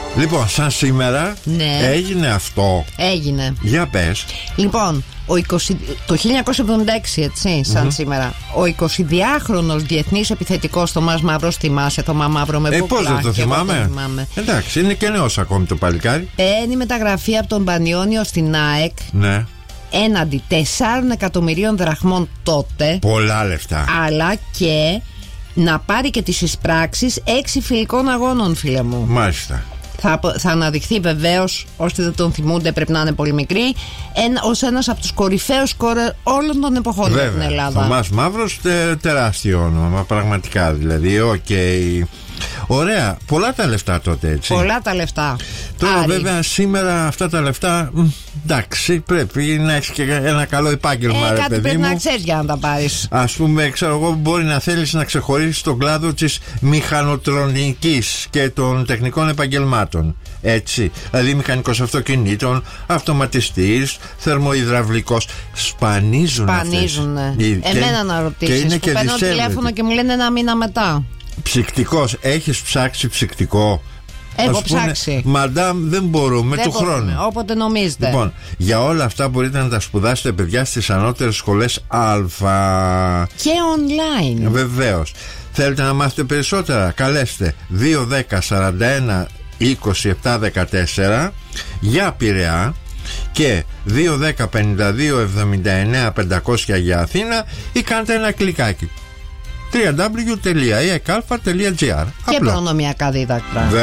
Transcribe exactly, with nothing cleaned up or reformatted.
Λοιπόν, σαν σήμερα, ναι, έγινε αυτό. Έγινε. Για πες. Λοιπόν, ο είκοσι, το χίλια εννιακόσια εβδομήντα έξι, έτσι, σαν mm-hmm. σήμερα, ο εικοσιδυάχρονος διεθνής επιθετικός Θωμάς Μαύρος, θυμάσαι το Μαύρο με ε, μπουκλά? Πώς δεν το θυμάμαι. το θυμάμαι. Εντάξει, είναι και νέος ακόμη το παλικάρι. Παίρνει μεταγραφή από τον Πανιόνιο στην ΑΕΚ. Ναι. Έναντι τεσσάρων εκατομμυρίων δραχμών τότε. Πολλά λεφτά. Αλλά και να πάρει και τις εισπράξεις έξι φιλικών αγώνων, φίλε μου. Μάλιστα. Θα, θα αναδειχθεί βεβαίως, όσοι δεν τον θυμούνται πρέπει να είναι πολύ μικροί, ένα, ως ένας από τους κορυφαίους σκόρερ όλων των εποχών στην Ελλάδα. Θωμάς Μαύρος, τε, τεράστιο όνομα, πραγματικά δηλαδή. Οκ. Okay. Ωραία, πολλά τα λεφτά τότε, έτσι. Πολλά τα λεφτά. Τώρα Άρη. βέβαια σήμερα αυτά τα λεφτά, εντάξει, πρέπει να έχεις και ένα καλό επάγγελμα, ε, ρε κάτι παιδί πρέπει μου. να ξέρεις για να τα πάρεις. Ας πούμε, ξέρω εγώ, μπορεί να θέλεις να ξεχωρίσεις τον κλάδο της μηχανοτρονικής και των τεχνικών επαγγελμάτων. Έτσι, δηλαδή μηχανικός αυτοκινήτων, αυτοματιστής, θερμοϊδραυλικός. Σπανίζουν αυτές. Σπανίζουν. Εμένα να ρωτήσεις, που παίρνω τηλέφωνο και μου λένε ένα μήνα μετά. Ψυκτικός, έχεις ψάξει ψυκτικό? Έχω ψάξει. Μαντάμ, δεν μπορούμε, δεν του μπορούμε, χρόνου. Όποτε νομίζετε. Λοιπόν, για όλα αυτά μπορείτε να τα σπουδάσετε, παιδιά, στις ανώτερες σχολές Α. Και online. Βεβαίως. Θέλετε να μάθετε περισσότερα? Καλέστε δύο δέκα σαράντα ένα είκοσι επτά δεκατέσσερα για Πειραιά και δύο δέκα πενήντα δύο εβδομήντα εννέα πεντακόσια για Αθήνα, ή κάντε ένα κλικάκι double-u double-u double-u τελεία e k a l f a τελεία g r. Και προνομιακά δίδακτρα.